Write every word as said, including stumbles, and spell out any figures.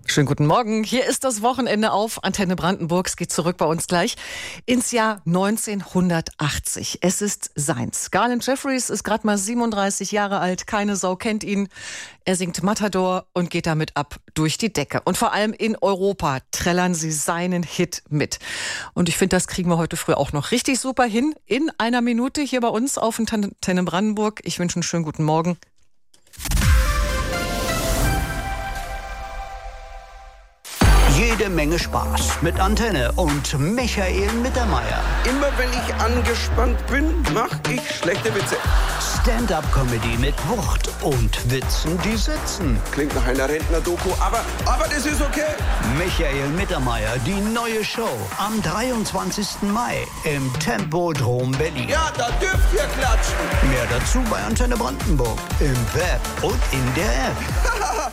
Schönen guten Morgen. Hier ist das Wochenende auf Antenne Brandenburg. Es geht zurück bei uns gleich ins Jahr neunzehnhundertachtzig. Es ist seins. Garland Jeffries ist gerade mal siebenunddreißig Jahre alt. Keine Sau kennt ihn. Er singt Matador und geht damit ab durch die Decke. Und vor allem in Europa trällern sie seinen Hit mit. Und ich finde, das kriegen wir heute früh auch noch richtig super hin. In einer Minute hier bei uns auf Antenne Brandenburg. Ich wünsche einen schönen guten Morgen. Jede Menge Spaß mit Antenne und Michael Mittermeier. Immer wenn ich angespannt bin, mach ich schlechte Witze. Stand-up-Comedy mit Wucht und Witzen, die sitzen. Klingt nach einer Rentner-Doku, aber, aber das ist okay. Michael Mittermeier, die neue Show am dreiundzwanzigsten Mai im Tempodrom Berlin. Ja, da dürft ihr klatschen. Mehr dazu bei Antenne Brandenburg im Web und in der App.